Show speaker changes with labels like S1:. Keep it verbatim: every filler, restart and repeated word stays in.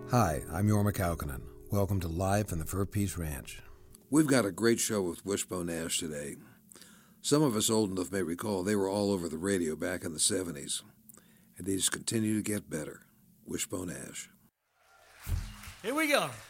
S1: Hi, I'm Jorma Kaukonen. Welcome to Live from the Fur Peace Ranch.
S2: We've got a great show with Wishbone Ash today. Some of us old enough may recall they were all over the radio back in the seventies, and they just continue to get better. Wishbone Ash.
S3: Here we go.